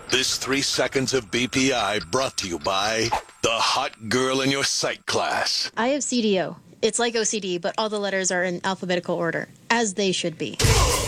This 3 seconds of BPI brought to you by the hot girl in your psych class. I have CDO. It's like OCD, but all the letters are in alphabetical order, as they should be.